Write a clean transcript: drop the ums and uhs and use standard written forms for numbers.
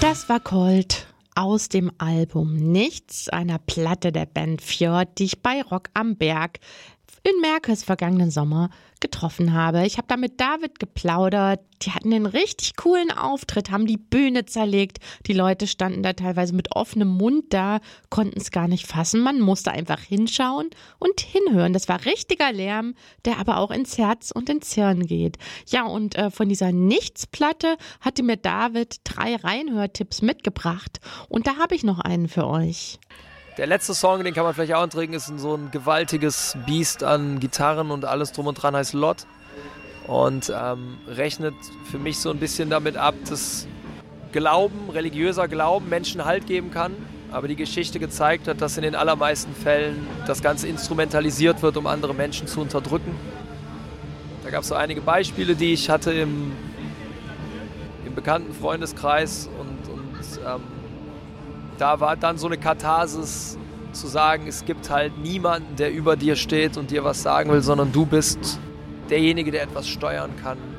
Das war Cold aus dem Album Nichts, einer Platte der Band Fjord, die ich bei Rock am Berg in Merkes vergangenen Sommer getroffen habe. Ich habe da mit David geplaudert. Die hatten einen richtig coolen Auftritt, haben die Bühne zerlegt. Die Leute standen da teilweise mit offenem Mund da, konnten es gar nicht fassen. Man musste einfach hinschauen und hinhören. Das war richtiger Lärm, der aber auch ins Herz und ins Hirn geht. Ja, und von dieser Nichts-Platte hatte mir David 3 Reinhörtipps mitgebracht. Und da habe ich noch einen für euch. Der letzte Song, den kann man vielleicht auch antrinken, ist so ein gewaltiges Biest an Gitarren und alles drum und dran, heißt Lot. Und rechnet für mich so ein bisschen damit ab, dass Glauben, religiöser Glauben Menschen Halt geben kann. Aber die Geschichte gezeigt hat, dass in den allermeisten Fällen das Ganze instrumentalisiert wird, um andere Menschen zu unterdrücken. Da gab es so einige Beispiele, die ich hatte im bekannten Freundeskreis und da war dann so eine Katharsis zu sagen, es gibt halt niemanden, der über dir steht und dir was sagen will, sondern du bist derjenige, der etwas steuern kann.